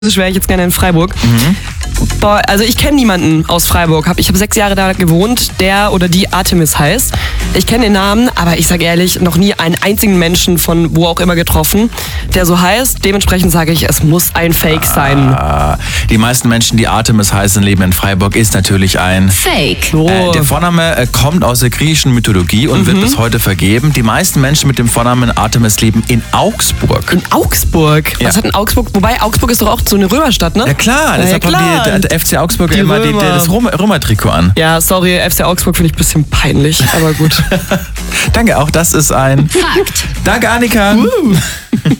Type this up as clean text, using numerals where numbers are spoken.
wäre ich jetzt gerne in Freiburg. Boah, also ich kenne niemanden aus Freiburg. Ich habe 6 Jahre da gewohnt, der oder die Artemis heißt. Ich kenne den Namen, aber ich sage ehrlich, noch nie einen einzigen Menschen von wo auch immer getroffen, der so heißt. Dementsprechend sage ich, es muss ein Fake sein. Die meisten Menschen, die Artemis heißen, leben in Freiburg, ist natürlich ein Fake. Der Vorname kommt aus der griechischen Mythologie und wird bis heute vergeben. Die meisten Menschen mit dem Vornamen Artemis leben in Augsburg. In Augsburg? Ja. Was hat denn Augsburg? Wobei, Augsburg ist doch auch so eine Römerstadt, ne? Ja klar, deshalb haben die FC Augsburg immer das Römer-Trikot an. Ja, sorry, FC Augsburg finde ich ein bisschen peinlich, aber gut. Danke, auch das ist ein Fakt. Danke, Annika.